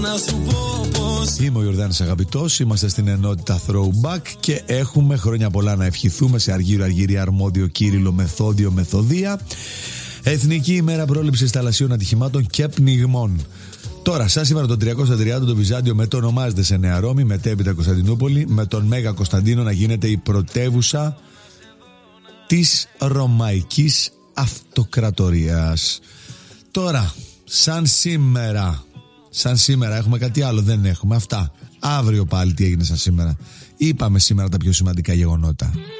Είμαι ο Ιορδάνης Αγαπητός, είμαστε στην ενότητα Throwback και έχουμε χρόνια πολλά να ευχηθούμε σε Αργύρο, Αργυρία, Αρμόδιο, Κύριλλο, Μεθόδιο, Μεθοδία. Εθνική ημέρα πρόληψης θαλασσίων ατυχημάτων και πνιγμών. Τώρα, σαν σήμερα το 330 το Βυζάντιο μετονομάζεται σε Νέα Ρώμη, μετέπειτα Κωνσταντινούπολη, με τον Μέγα Κωνσταντίνο να γίνεται η πρωτεύουσα της Ρωμαϊκής Αυτοκρατορίας. Τώρα, σαν σήμερα έχουμε κάτι άλλο? Δεν έχουμε. Αυτά. Αύριο πάλι τι έγινε σαν σήμερα. Είπαμε σήμερα τα πιο σημαντικά γεγονότα.